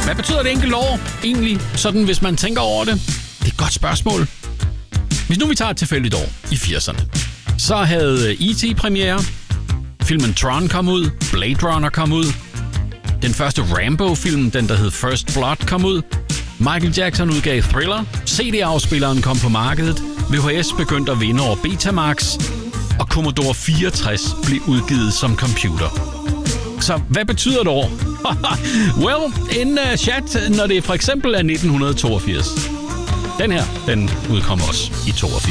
Hvad betyder det enkelte år egentlig, sådan hvis man tænker over det? Det er et godt spørgsmål. Hvis nu vi tager et tilfældigt år i 80'erne, så havde E.T. premiere, filmen Tron kom ud, Blade Runner kom ud, den første Rambo-film, den der hed First Blood, kom ud, Michael Jackson udgav Thriller, CD-afspilleren kom på markedet, VHS begyndte at vinde over Betamax, og Commodore 64 blev udgivet som computer. Så hvad betyder et år? Well, en chat, når det for eksempel er 1982. Den her, den udkom også i 82.